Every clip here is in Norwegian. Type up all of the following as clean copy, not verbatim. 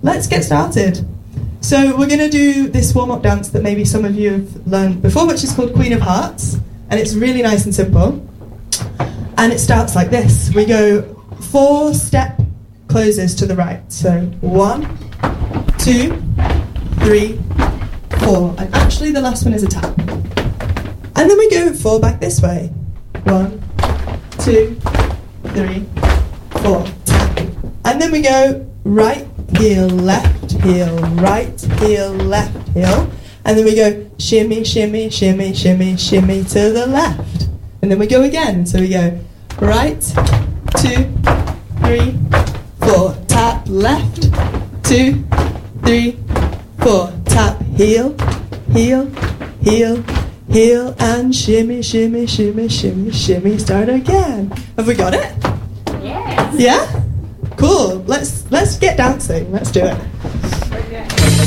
let's get started. So we're going to do this warm-up dance that maybe some of you have learned before, which is called Queen of Hearts, and it's really nice and simple. And it starts like this. We go 4-step closes to the right. So 1, 2, 3, 4. And actually the last one is a tap. And then we go 4 back this way. 1, 2, 3, 4. Tap. And then we go right heel, left heel, right heel, left heel. And then we go shimmy, shimmy, shimmy, shimmy, shimmy to the left. And then we go again. So we go right, 2, 3, 4. Tap left, 2, 3, 4. Tap heel, heel, heel, heel, and shimmy, shimmy, shimmy, shimmy, shimmy. Start again. Have we got it? Yes. Yeah? Cool. Let's get dancing. Let's do it. Okay.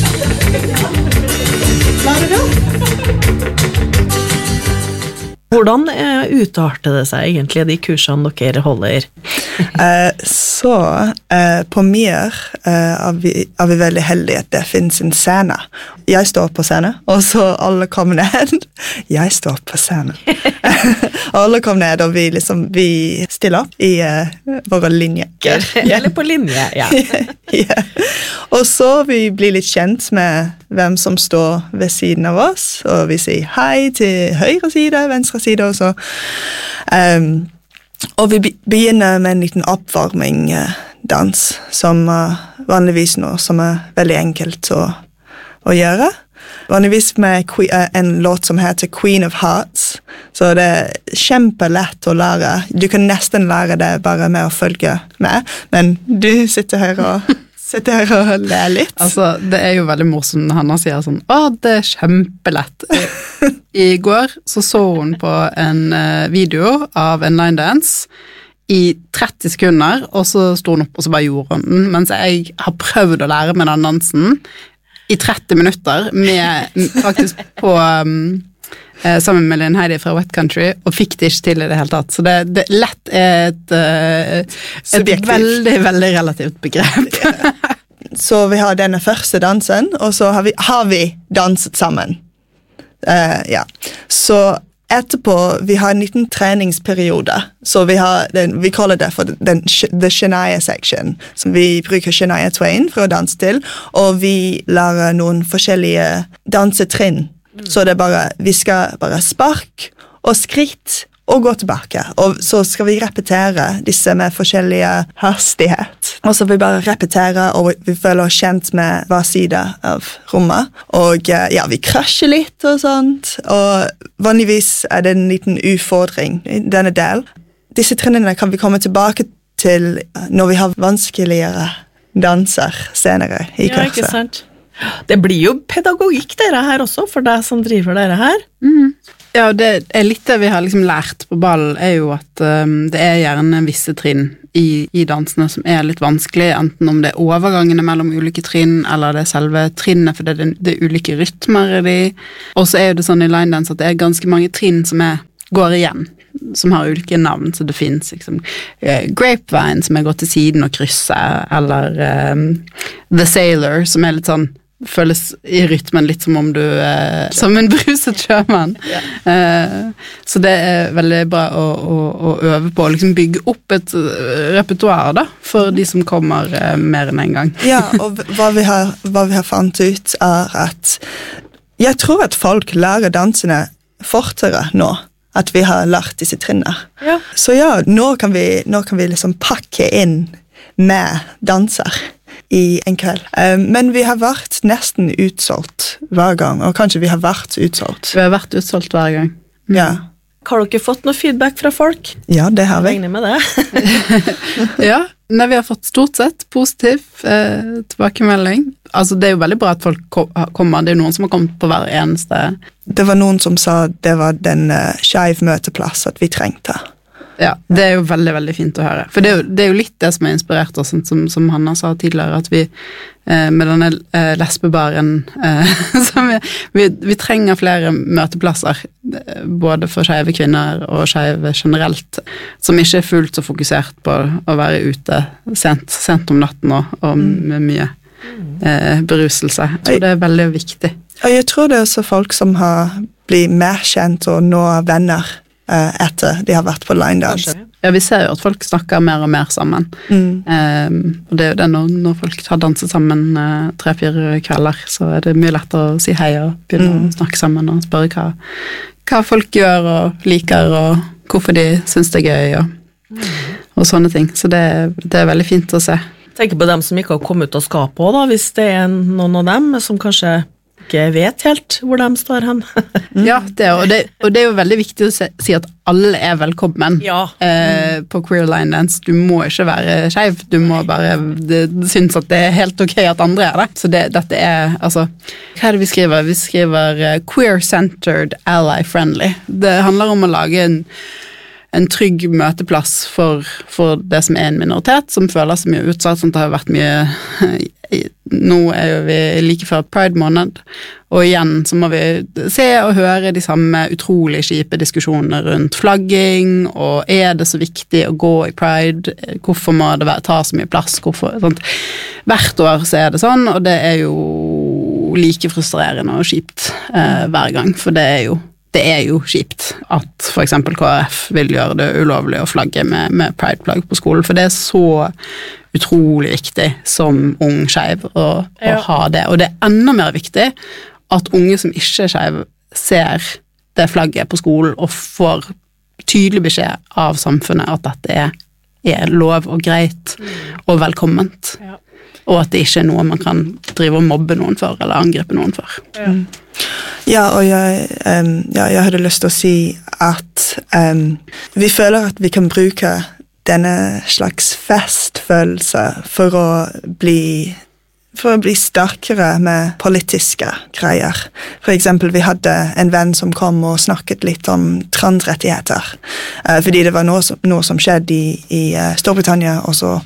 Loud enough? Hvordan utarter det seg egentlig, de kursene dere holder? På Mir er vi veldig heldige at det finnes en scene. Jeg står på scene, og så alle kommer ned. Jeg står på scene. Alle kommer ned, og vi stiller opp i våre linjer. Eller på linje, ja. Ja. Og så vi blir litt kjent med hvem som står ved siden av oss, og vi sier hei til høyre side, venstre side, og så og vi begynner med en liten oppvarming-dans, som vanligvis noe som veldig enkelt å gjøre. Vanligvis med en låt som heter Queen of Hearts, så det kjempelett å lære. Du kan nesten lære det bare med å følge med, men du sitter her og ler litt. Altså, det jo veldig morsomt når Hanna sier sånn, det kjempelett. I går så hun på en video av en line dance i 30 sekunder, og så sto hun opp, og så bare gjorde hun den, mens jeg har prøvd å lære med den dansen i 30 minutter, faktisk på sammen med Lynn Heidi fra Wet Country, og fikk det ikke til i det hele tatt. Så det lett et veldig, veldig relativt begrep. Så vi har denne første dansen, og så har vi danset sammen. Ja. Så etterpå, vi har en liten treningsperiode, så vi kaller det for the Shania section, som vi bruker Shania Twain for å danse til, og vi lærer noen forskjellige dansetrinn. Så vi skal bare spark og skritt og gå tilbake, og så skal vi repetere disse med forskjellige hastighet. Og så vi bare repetere, og vi føler oss kjent med hver side av rommet. Og ja, vi krasjer litt og sånt, og vanligvis det en liten utfordring i denne del. Disse trinnene kan vi komme tilbake til når vi har vanskeligere danser senere i kurset. Ja, ikke sant? Det blir jo pedagogikk dere her også, for deg som driver dere her. Ja, det litt det vi har liksom lært på ball, jo at det gjerne visse trinn i dansene som litt vanskelig, enten om det overgangene mellom ulike trinn, eller det selve trinnet, for det ulike rytmer i de. Og så jo det sånn i line dance at det ganske mange trinn som går igjen, som har ulike navn, så det finnes liksom Grapevine, som går til siden og krysser, eller The Sailor, som litt sånn føles i rytmen litt som om du som en bruset sjømann. Så det veldig bra å øve på, å liksom bygge opp et repertoire da, for de som kommer mer enn en gang. Ja, og hva vi har fant ut at jeg tror at folk lærer dansene fortere nå, at vi har lært disse trinnene. Ja. Så ja, nå kan vi liksom pakke inn med danser i en kveld. Men vi har vært nesten utsolgt hver gang, og kanskje vi har vært utsolgt. Vi har vært utsolgt hver gang. Ja. Har dere fått noe feedback fra folk? Ja, det har vi. Jeg regner med det. Ja, vi har fått stort sett positiv tilbakemelding. Altså, det jo veldig bra at folk kommer. Det jo noen som har kommet på hver eneste. Det var noen som sa det var den skeiv møteplass at vi trengte. Ja, det jo veldig, veldig fint å høre. For det jo litt det som har inspirert oss, som Hanna sa tidligere, at vi med denne lesbebaren vi trenger flere møteplasser, både for skeive kvinner og skeive generelt, som ikke fullt så fokusert på å være ute sent om natten og med mye. beruselse. Jeg tror det veldig viktig. Og jeg tror det er også folk som har blitt mer kjent og nå venner etter de har vært på linedance. Ja, vi ser jo at folk snakker mer og mer sammen. Og det er jo det når folk har danset sammen 3-4 kvelder, så er det mye lettere å si hei og begynne å snakke sammen og spørre hva folk gjør og liker og hvorfor de synes det er gøy og sånne ting. Så det er veldig fint å se. Tenk på dem som ikke har kommet ut av skapet også, da, hvis det er noen av dem som kanskje ikke vet helt hvor de står hen. Ja, og det er jo veldig viktig å si at alle er velkommen på Queer Line Dance. Du må ikke være skeiv, du må bare synes at det er helt ok at andre er det. Så dette er, altså, hva er det vi skriver? Vi skriver queer-centered, ally-friendly. Det handler om å lage en trygg møteplass for det som er en minoritet, som føler seg mye utsatt, sånn at det har vært mye. Nå er jo vi like før Pride-måned, og igjen så må vi se og høre de samme utrolig kjipe diskusjoner rundt flagging, og er det så viktig å gå i Pride, hvorfor må det ta så mye plass, hvorfor, sånt. Hvert år så er det sånn, og det er jo like frustrerende og kjipt hver gang, for det er jo kjipt at for eksempel KrF vil gjøre det ulovlig å flagge med Pride-plagg på skolen, for det er så utrolig viktig som ung skeiv å ha det. Og det er enda mer viktig at unge som ikke er skeiv ser det flagget på skolen og får tydelig beskjed av samfunnet at dette er lov og greit og velkomment. Og at det ikke er noe man kan drive og mobbe noen for, eller angripe noen for. Ja, og jeg hadde lyst til å si at vi føler at vi kan bruke denne slags festfølelse for å bli sterkere med politiske greier. For eksempel, vi hadde en venn som kom og snakket litt om transrettigheter, fordi det var noe som skjedde i Storbritannia, og så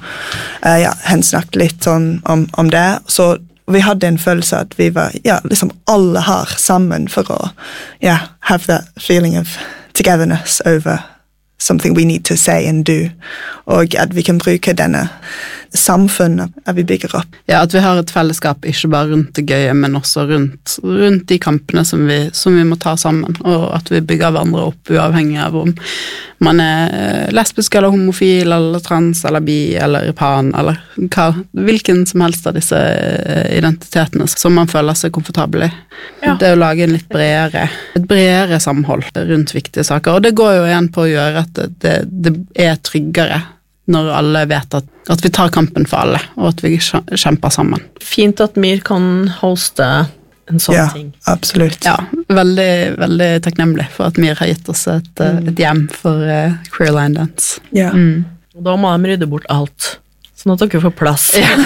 han snakket litt om det, så vi hadde en følelse at vi var, liksom alle har sammen for å, have that feeling of togetherness over something we need to say and do, og at vi kan bruke denne samfunnet at vi bygger opp. Ja, at vi har et fellesskap ikke bare rundt det gøye, men også rundt de kampene som vi må ta sammen, og at vi bygger hverandre opp uavhengig av om man er lesbisk eller homofil, eller trans, eller bi, eller pan, eller hvilken som helst av disse identitetene som man føler seg komfortabel i. Det å lage et bredere samhold rundt viktige saker, og det går jo igjen på å gjøre at det er tryggere når alle vet at vi tar kampen for alle, og at vi kjemper sammen. Fint at Mir kan hoste en sånn ting. Ja, absolutt. Ja, veldig, veldig takknemlig for at Mir har gitt oss et hjem for Queer Line Dance. Ja. Og da må de rydde bort alt, sånn at dere får plass.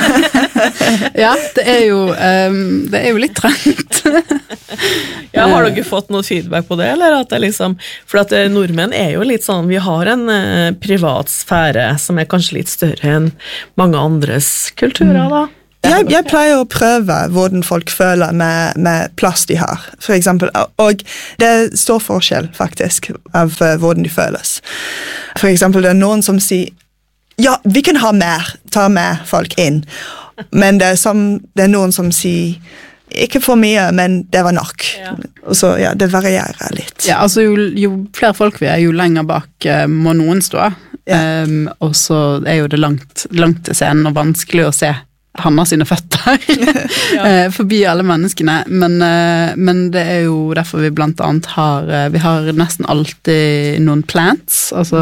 Ja, det er jo litt trangt. Ja, har dere fått noe feedback på det, eller at det liksom, for at nordmenn er jo litt sånn, vi har en privat sfære som er kanskje litt større enn mange andres kulturer da. Jeg pleier å prøve hvordan folk føler med plass de har, for eksempel, og det er stor forskjell faktisk av hvordan de føles. For eksempel, det er noen som sier, ja, vi kan ha mer, ta med folk inn, men det er noen som sier, ikke for mye, men det var nok. Og så, det varierer litt. Ja, altså jo flere folk vi er, jo lenger bak må noen stå. Og så er jo det langt til scenen og vanskelig å se Hanna sine føtter forbi alle menneskene, men det er jo derfor vi blant annet vi har nesten alltid noen plants, altså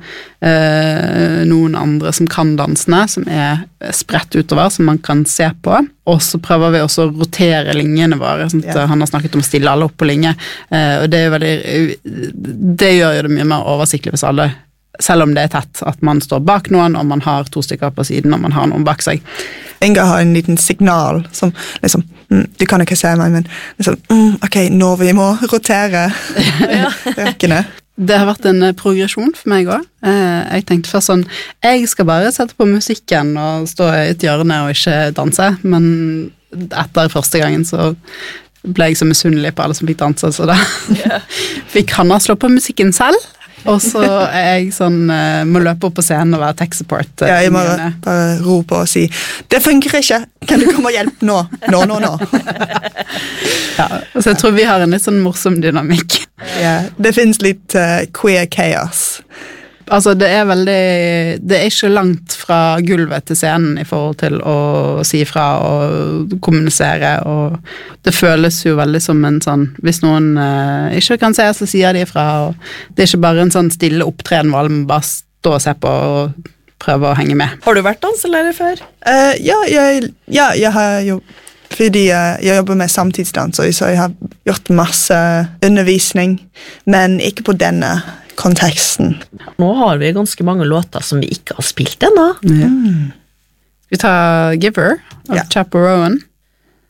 noen andre som kan dansene, som er spredt utover, som man kan se på, og så prøver vi også å rotere linjene våre, sånn at han har snakket om å stille alle opp på linje, og det gjør jo det mye mer oversiktlig hvis alle, selv om det er tett, at man står bak noen, og man har 2 stykker på siden, og man har noen bak seg. Inga har en liten signal som liksom, du kan ikke se meg, men liksom, ok, nå vi må rotere rekkene. Det har vært en progresjon for meg også. Jeg tenkte først sånn, jeg skal bare sette på musikken og stå i et hjørne og ikke danse, men etter første gangen så ble jeg så misunnelig på alle som fikk danse, så da fikk Hanna slå på musikken selv. Og så jeg sånn, må løpe opp på scenen og være tech support. Ja, jeg må bare rope og si, det funker ikke, kan du komme og hjelpe nå? Nå. Ja, så jeg tror vi har en litt sånn morsom dynamikk. Ja, det finnes litt queer chaos. Altså, det er ikke langt fra gulvet til scenen i forhold til å si fra og kommunisere, og det føles jo veldig som en sånn, hvis noen ikke kan se, så sier de fra, og det er ikke bare en sånn stille opptreden hvor alle må bare stå og se på og prøve å henge med. Har du vært danselærer før? Ja, jeg har jo, fordi jeg jobber med samtidsdans, så jeg har gjort masse undervisning, men ikke på denne konteksten. Nå har vi ganske mange låter som vi ikke har spilt ennå. Ja. Vi tar Giver av Chaperone.